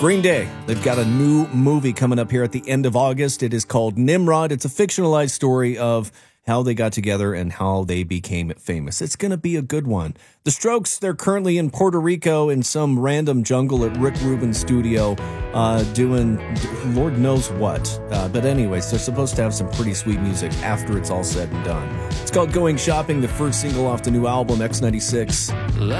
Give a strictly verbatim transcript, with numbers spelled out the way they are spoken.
Green Day, they've got a new movie coming up here at the end of August. It is called Nimrod. It's a fictionalized story of how they got together and how they became famous. It's going to be a good one. The Strokes, they're currently in Puerto Rico in some random jungle at Rick Rubin's studio uh, doing Lord knows what. Uh, but anyways, they're supposed to have some pretty sweet music after it's all said and done. It's called Going Shopping, the first single off the new album, X ninety-six. Like